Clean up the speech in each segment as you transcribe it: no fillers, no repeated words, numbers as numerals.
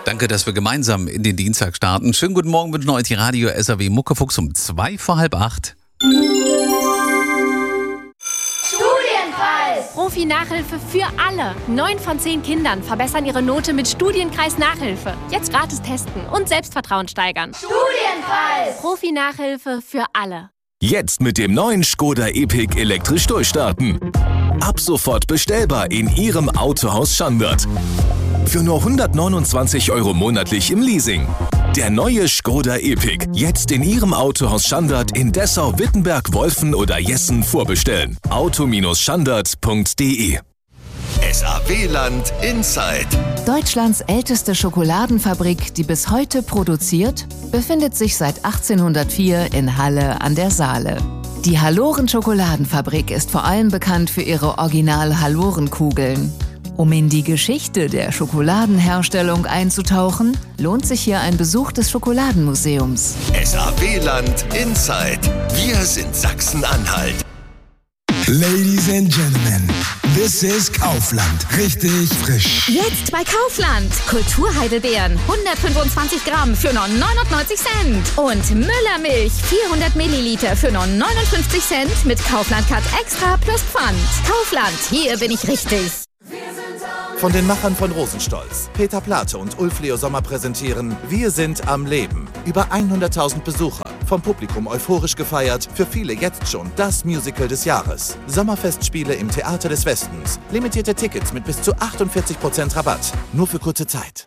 Danke, dass wir gemeinsam in den Dienstag starten. Schönen guten Morgen, wünschen euch die Radio SAW Muckefuchs um 7:45. Studienpreis! Profi-Nachhilfe für alle. 9 von 10 Kindern verbessern ihre Note mit Studienkreis Nachhilfe. Jetzt gratis testen und Selbstvertrauen steigern. Studienpreis! Profi-Nachhilfe für alle. Jetzt mit dem neuen Škoda Epiq elektrisch durchstarten. Ab sofort bestellbar in Ihrem Autohaus Schandert. Für nur 129 € monatlich im Leasing. Der neue Škoda Epiq. Jetzt in Ihrem Autohaus Schandert in Dessau, Wittenberg, Wolfen oder Jessen vorbestellen. auto-schandert.de. SAW-Land Inside. Deutschlands älteste Schokoladenfabrik, die bis heute produziert, befindet sich seit 1804 in Halle an der Saale. Die Halloren-Schokoladenfabrik ist vor allem bekannt für ihre Original-Halloren-Kugeln. Um in die Geschichte der Schokoladenherstellung einzutauchen, lohnt sich hier ein Besuch des Schokoladenmuseums. SAW-Land Inside. Wir sind Sachsen-Anhalt. Ladies and Gentlemen, this is Kaufland. Richtig frisch. Jetzt bei Kaufland. Kulturheidelbeeren 125 Gramm für nur 99 Cent. Und Müllermilch 400 Milliliter für nur 59 Cent mit Kaufland-Card Extra plus Pfand. Kaufland, hier bin ich richtig. Von den Machern von Rosenstolz, Peter Plate und Ulf Leo Sommer präsentieren Wir sind am Leben. Über 100.000 Besucher, vom Publikum euphorisch gefeiert, für viele jetzt schon das Musical des Jahres. Sommerfestspiele im Theater des Westens. Limitierte Tickets mit bis zu 48% Rabatt. Nur für kurze Zeit.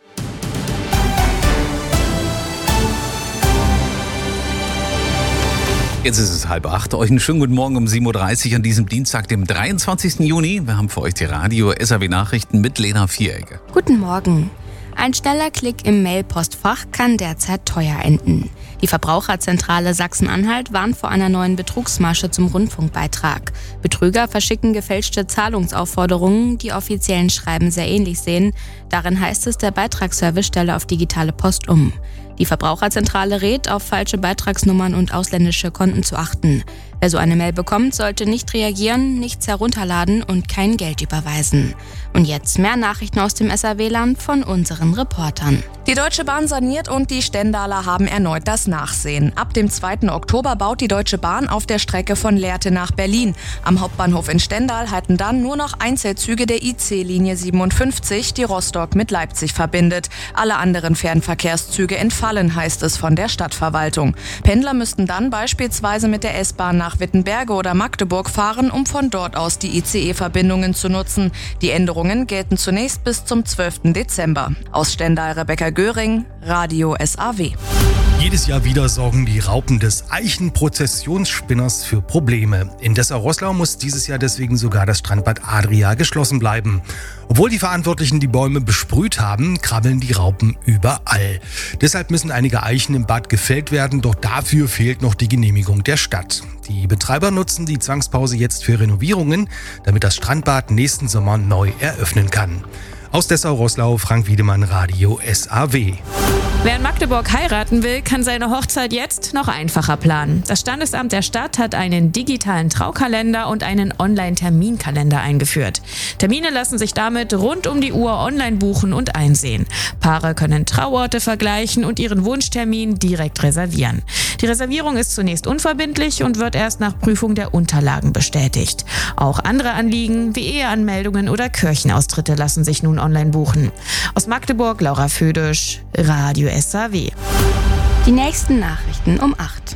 Jetzt ist es 7:30. Euch einen schönen guten Morgen um 7:30 Uhr an diesem Dienstag, dem 23. Juni. Wir haben für euch die Radio SAW Nachrichten mit Lena Vierecke. Guten Morgen. Ein schneller Klick im Mailpostfach kann derzeit teuer enden. Die Verbraucherzentrale Sachsen-Anhalt warnt vor einer neuen Betrugsmasche zum Rundfunkbeitrag. Betrüger verschicken gefälschte Zahlungsaufforderungen, die offiziellen Schreiben sehr ähnlich sehen. Darin heißt es, der Beitragsservice stelle auf digitale Post um. Die Verbraucherzentrale rät, auf falsche Beitragsnummern und ausländische Konten zu achten. Wer so eine Mail bekommt, sollte nicht reagieren, nichts herunterladen und kein Geld überweisen. Und jetzt mehr Nachrichten aus dem SAW-Land von unseren Reportern. Die Deutsche Bahn saniert und die Stendaler haben erneut das Nachsehen. Ab dem 2. Oktober baut die Deutsche Bahn auf der Strecke von Lehrte nach Berlin. Am Hauptbahnhof in Stendal halten dann nur noch Einzelzüge der IC-Linie 57, die Rostock mit Leipzig verbindet. Alle anderen Fernverkehrszüge entfallen, heißt es von der Stadtverwaltung. Pendler müssten dann beispielsweise mit der S-Bahn nach Wittenberge oder Magdeburg fahren, um von dort aus die ICE-Verbindungen zu nutzen. Die Änderungen gelten zunächst bis zum 12. Dezember. Aus Stendal Rebecca Göring, Radio SAW. Jedes Jahr wieder sorgen die Raupen des Eichenprozessionsspinners für Probleme. In Dessau-Roßlau muss dieses Jahr deswegen sogar das Strandbad Adria geschlossen bleiben. Obwohl die Verantwortlichen die Bäume besprüht haben, krabbeln die Raupen überall. Deshalb müssen einige Eichen im Bad gefällt werden, doch dafür fehlt noch die Genehmigung der Stadt. Die Betreiber nutzen die Zwangspause jetzt für Renovierungen, damit das Strandbad nächsten Sommer neu eröffnen kann. Aus Dessau-Roßlau, Frank Wiedemann, Radio SAW. Wer in Magdeburg heiraten will, kann seine Hochzeit jetzt noch einfacher planen. Das Standesamt der Stadt hat einen digitalen Traukalender und einen Online-Terminkalender eingeführt. Termine lassen sich damit rund um die Uhr online buchen und einsehen. Paare können Trauorte vergleichen und ihren Wunschtermin direkt reservieren. Die Reservierung ist zunächst unverbindlich und wird erst nach Prüfung der Unterlagen bestätigt. Auch andere Anliegen wie Eheanmeldungen oder Kirchenaustritte lassen sich nun online buchen. Aus Magdeburg, Laura Födisch, Radio SAW. Die nächsten Nachrichten um 8.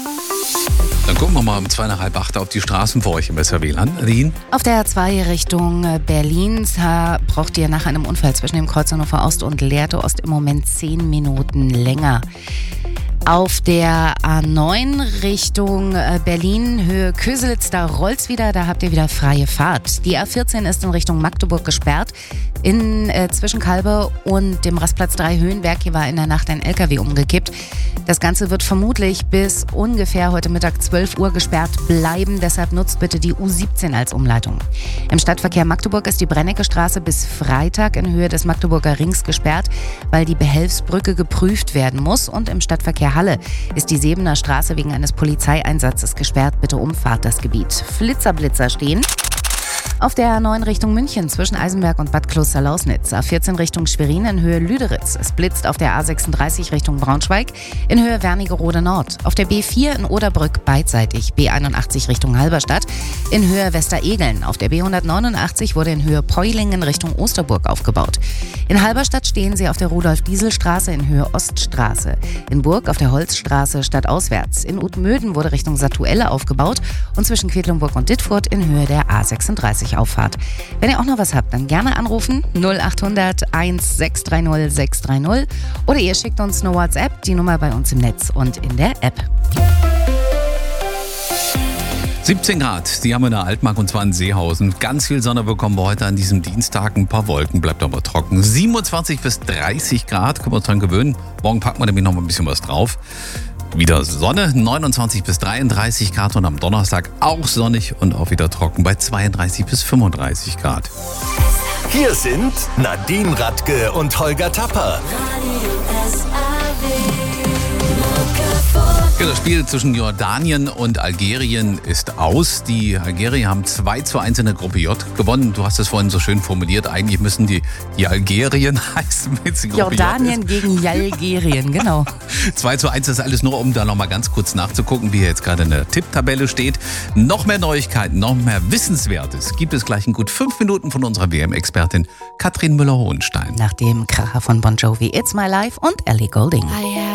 Dann gucken wir mal um 7:45 auf die Straßen für euch im SAW-Land. Nadine? Auf der A2 Richtung Berlin braucht ihr nach einem Unfall zwischen dem Kreuz Hannover Ost und Lehrte Ost im Moment 10 Minuten länger. Auf der A9 Richtung Berlin, Höhe Köselitz, da rollt's wieder, da habt ihr wieder freie Fahrt. Die A14 ist in Richtung Magdeburg gesperrt, zwischen Kalbe und dem Rastplatz 3 Höhenberg. Hier war in der Nacht ein LKW umgekippt. Das Ganze wird vermutlich bis ungefähr heute Mittag 12 Uhr gesperrt bleiben. Deshalb nutzt bitte die U17 als Umleitung. Im Stadtverkehr Magdeburg ist die Brennecke-Straße bis Freitag in Höhe des Magdeburger Rings gesperrt, weil die Behelfsbrücke geprüft werden muss. Und im Stadtverkehr Halle ist die Sebener Straße wegen eines Polizeieinsatzes gesperrt. Bitte umfahrt das Gebiet. Flitzer stehen. Auf der A9 Richtung München zwischen Eisenberg und Bad Klosterlausnitz. A14 Richtung Schwerin in Höhe Lüderitz. Es blitzt auf der A36 Richtung Braunschweig in Höhe Wernigerode Nord. Auf der B4 in Oderbrück beidseitig. B81 Richtung Halberstadt in Höhe Westeregeln. Auf der B189 wurde in Höhe Peulingen Richtung Osterburg aufgebaut. In Halberstadt stehen sie auf der Rudolf-Diesel-Straße in Höhe Oststraße. In Burg auf der Holzstraße stadtauswärts. In Utmöden wurde Richtung Satuelle aufgebaut und zwischen Quedlinburg und Dittfurt in Höhe der A36 Auffahrt. Wenn ihr auch noch was habt, dann gerne anrufen 0800 1630 630 oder ihr schickt uns eine WhatsApp, die Nummer bei uns im Netz und in der App. 17 Grad, die haben wir in der Altmark und zwar in Seehausen. Ganz viel Sonne bekommen wir heute an diesem Dienstag. Ein paar Wolken, bleibt aber trocken. 27 bis 30 Grad, können wir uns dran gewöhnen. Morgen packen wir nämlich noch mal ein bisschen was drauf. Wieder Sonne, 29 bis 33 Grad und am Donnerstag auch sonnig und auch wieder trocken bei 32 bis 35 Grad. Hier sind Nadine Radke und Holger Tapper. Ja, das Spiel zwischen Jordanien und Algerien ist aus. Die Algerier haben 2:1 in der Gruppe J gewonnen. Du hast es vorhin so schön formuliert. Eigentlich müssen die Algerien heißen, wenn sie Gruppe Jordanien J ist. gegen Algerien, genau. 2:1 ist alles nur, um da nochmal ganz kurz nachzugucken, wie jetzt gerade in der Tipptabelle steht. Noch mehr Neuigkeiten, noch mehr Wissenswertes gibt es gleich in gut 5 Minuten von unserer WM-Expertin Katrin Müller-Hohenstein. Nach dem Kracher von Bon Jovi, It's My Life und Ellie Goulding.